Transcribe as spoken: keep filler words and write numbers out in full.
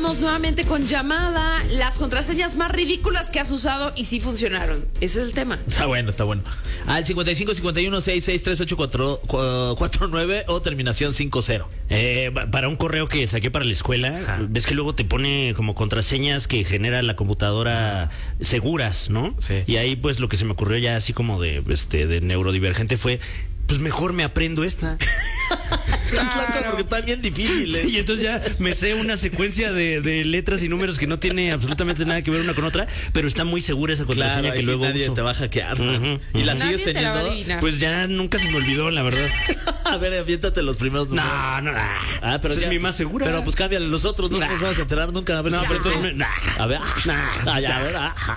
vamos nuevamente con llamada. Las contraseñas más ridículas que has usado y sí funcionaron. Ese es el tema. Está bueno, está bueno. Al cincuenta y cinco cincuenta y uno sesenta y seis treinta y ocho cuarenta y nueve o terminación cincuenta. Eh, para un correo que saqué para la escuela, Ajá. ves que luego te pone como contraseñas que genera la computadora seguras, ¿no? Sí. Y ahí pues lo que se me ocurrió ya así como de, este, de neurodivergente fue, pues mejor me aprendo esta. Claro. Porque está bien difícil, ¿eh? Y entonces ya me sé una secuencia de, de letras y números que no tiene absolutamente nada que ver una con otra, pero está muy segura esa contraseña, claro, que luego nadie uso. te va a hackear. Uh-huh, uh-huh. ¿Y la nadie sigues teniendo? La pues ya nunca se me olvidó, la verdad. A ver, aviéntate los primeros números. No, no, no. Ah, pero ya, es mi más segura. Pero pues cámbiale los otros, no nah. nos vas a enterar nunca. A ver, no, si pero entonces me, nah. A ver, nah. Ah, ya, a ver, ah.